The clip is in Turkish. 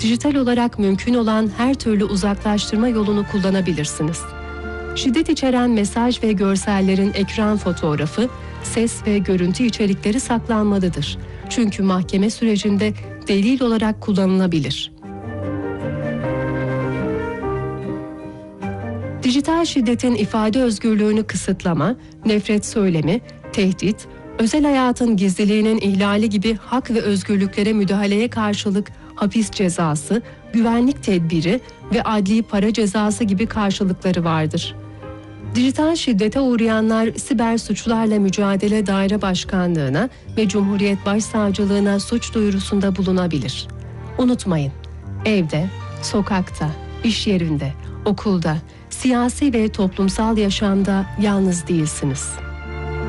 dijital olarak mümkün olan her türlü uzaklaştırma yolunu kullanabilirsiniz. Şiddet içeren mesaj ve görsellerin ekran fotoğrafı, ses ve görüntü içerikleri saklanmalıdır. Çünkü mahkeme sürecinde delil olarak kullanılabilir. Dijital şiddetin ifade özgürlüğünü kısıtlama, nefret söylemi, tehdit, özel hayatın gizliliğinin ihlali gibi hak ve özgürlüklere müdahaleye karşılık hapis cezası, güvenlik tedbiri ve adli para cezası gibi karşılıkları vardır. Dijital şiddete uğrayanlar Siber Suçlarla Mücadele Daire Başkanlığı'na ve Cumhuriyet Başsavcılığına suç duyurusunda bulunabilir. Unutmayın, evde, sokakta, iş yerinde, okulda, siyasi ve toplumsal yaşamda yalnız değilsiniz.